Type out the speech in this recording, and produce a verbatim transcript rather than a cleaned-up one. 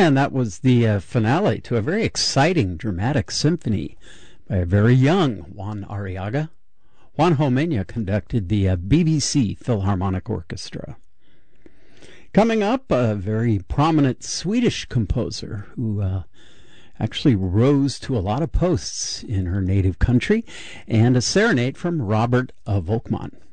And that was the uh, finale to a very exciting dramatic symphony by a very young Juan Arriaga. Juan Homenya conducted the uh, B B C Philharmonic Orchestra. Coming up, a very prominent Swedish composer who uh, actually rose to a lot of posts in her native country, and a serenade from Robert uh, Volkmann.